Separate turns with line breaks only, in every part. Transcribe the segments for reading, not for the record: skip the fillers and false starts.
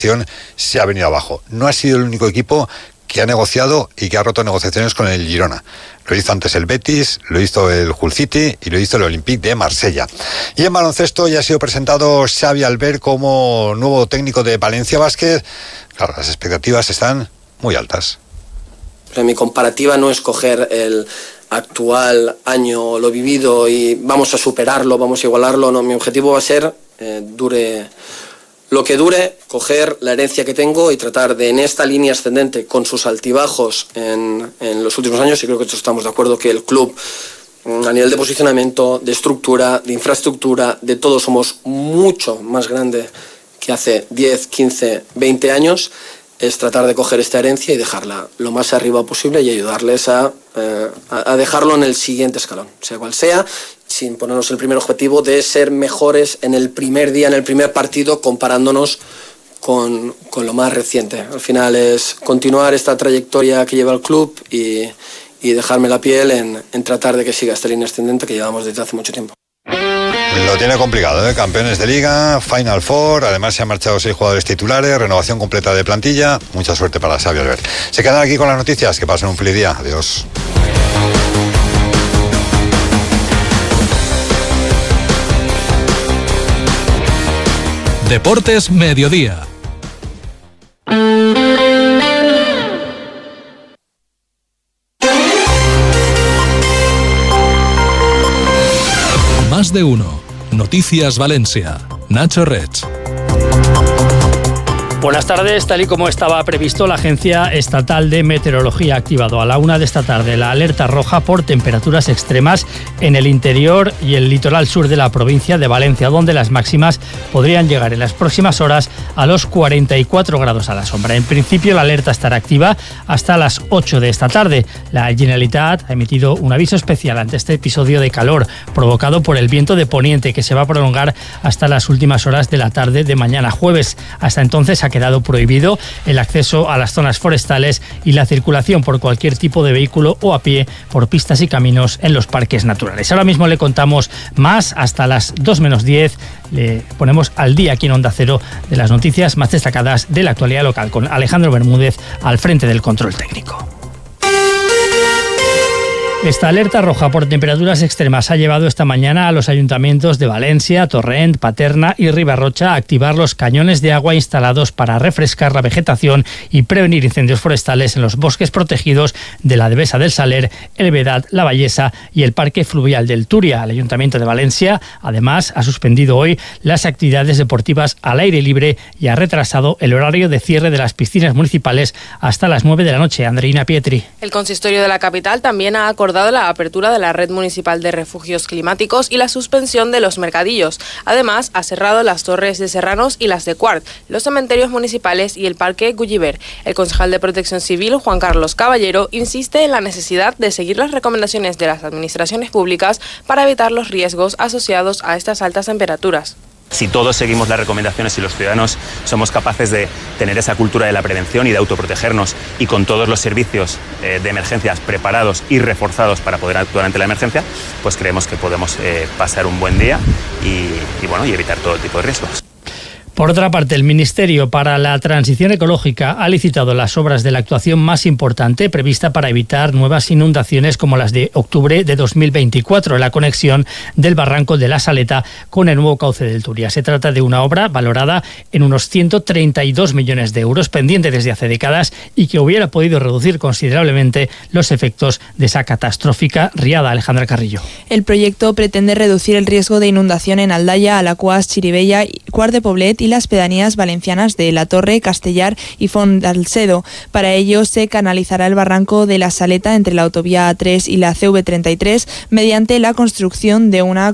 se ha venido abajo. No ha sido el único equipo que ha negociado y que ha roto negociaciones con el Girona. Lo hizo antes el Betis, lo hizo el Hull City y lo hizo el Olympique de Marsella. Y en baloncesto ya ha sido presentado Xavi Albert como nuevo técnico de Valencia Basket. Claro, las expectativas están muy altas.
O sea, mi comparativa no es coger el actual año, lo vivido y vamos a superarlo, vamos a igualarlo. No, mi objetivo va a ser, dure lo que dure, coger la herencia que tengo y tratar de, en esta línea ascendente, con sus altibajos en los últimos años, y creo que todos estamos de acuerdo que el club, a nivel de posicionamiento, de estructura, de infraestructura, de todo, somos mucho más grande que hace 10, 15, 20 años, es tratar de coger esta herencia y dejarla lo más arriba posible y ayudarles a dejarlo en el siguiente escalón, sea cual sea, sin ponernos el primer objetivo de ser mejores en el primer día, en el primer partido, comparándonos con lo más reciente. Al final es continuar esta trayectoria que lleva el club y dejarme la piel en tratar de que siga esta línea ascendente que llevamos desde hace mucho tiempo.
Lo tiene complicado, ¿eh? Campeones de Liga, Final Four, además se han marchado 6 jugadores titulares, renovación completa de plantilla. Mucha suerte para Xavi Albert. Se quedan aquí con las noticias, que pasen un feliz día. Adiós.
Deportes Mediodía. Más de uno. Noticias Valencia. Nacho Rech.
Buenas tardes. Tal y como estaba previsto, la Agencia Estatal de Meteorología ha activado a la 1 de esta tarde la alerta roja por temperaturas extremas en el interior y el litoral sur de la provincia de Valencia, donde las máximas podrían llegar en las próximas horas a los 44 grados a la sombra. En principio, la alerta estará activa hasta las 8 de esta tarde. La Generalitat ha emitido un aviso especial ante este episodio de calor provocado por el viento de poniente, que se va a prolongar hasta las últimas horas de la tarde de mañana jueves. Hasta entonces ha quedado prohibido el acceso a las zonas forestales y la circulación por cualquier tipo de vehículo o a pie por pistas y caminos en los parques naturales. Ahora mismo le contamos más hasta las 2 menos 10. Le ponemos al día aquí en Onda Cero de las noticias más destacadas de la actualidad local, con Alejandro Bermúdez al frente del control técnico. Esta alerta roja por temperaturas extremas ha llevado esta mañana a los ayuntamientos de Valencia, Torrent, Paterna y Ribarrocha a activar los cañones de agua instalados para refrescar la vegetación y prevenir incendios forestales en los bosques protegidos de la Devesa del Saler, el Vedad, la Vallesa y el Parque Fluvial del Túria. El Ayuntamiento de Valencia, además, ha suspendido hoy las actividades deportivas al aire libre y ha retrasado el horario de cierre de las piscinas municipales hasta las 9 de la noche. Andreina Pietri.
El consistorio de la capital también ha acordado la apertura de la red municipal de refugios climáticos y la suspensión de los mercadillos. Además, ha cerrado las torres de Serranos y las de Quart, los cementerios municipales y el Parque Gulliver. El concejal de Protección Civil, Juan Carlos Caballero, insiste en la necesidad de seguir las recomendaciones de las administraciones públicas para evitar los riesgos asociados a estas altas temperaturas.
Si todos seguimos las recomendaciones y los ciudadanos somos capaces de tener esa cultura de la prevención y de autoprotegernos, y con todos los servicios de emergencias preparados y reforzados para poder actuar ante la emergencia, pues creemos que podemos pasar un buen día y evitar todo tipo de riesgos.
Por otra parte, el Ministerio para la Transición Ecológica ha licitado las obras de la actuación más importante prevista para evitar nuevas inundaciones como las de octubre de 2024, la conexión del barranco de la Saleta con el nuevo cauce del Túria. Se trata de una obra valorada en unos 132 millones de euros, pendiente desde hace décadas y que hubiera podido reducir considerablemente los efectos de esa catastrófica riada. Alejandra Carrillo.
El proyecto pretende reducir el riesgo de inundación en Aldaya, Alaquàs, Chirivella, Quart de Poblet y las pedanías valencianas de La Torre, Castellar y Font d'Alcedo. Para ello se canalizará el barranco de la Saleta entre la autovía A3 y la CV33 mediante la construcción de una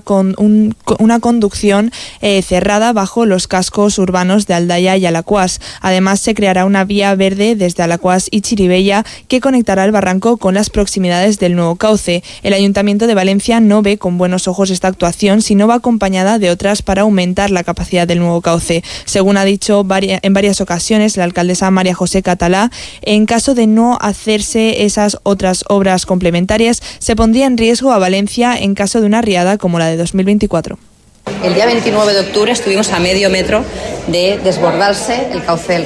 conducción cerrada bajo los cascos urbanos de Aldaya y Alaquàs. Además, se creará una vía verde desde Alaquàs y Chirivella que conectará el barranco con las proximidades del nuevo cauce. El Ayuntamiento de Valencia no ve con buenos ojos esta actuación si no va acompañada de otras para aumentar la capacidad del nuevo cauce. Según ha dicho en varias ocasiones la alcaldesa María José Catalá, en caso de no hacerse esas otras obras complementarias, se pondría en riesgo a Valencia en caso de una riada como la de 2024.
El día 29 de octubre estuvimos a medio metro de desbordarse el cauce del